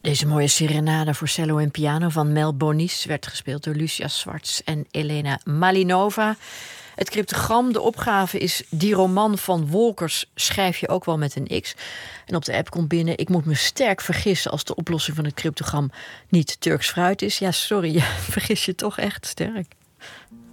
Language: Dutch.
Deze mooie serenade voor cello en piano van Mel Bonis werd gespeeld door Lucia Swartz en Elena Malinova. Het cryptogram, de opgave is: die roman van Wolkers schrijf je ook wel met een X. En op de app komt binnen: ik moet me sterk vergissen als de oplossing van het cryptogram niet Turks fruit is. Ja, sorry, je vergis je toch echt sterk.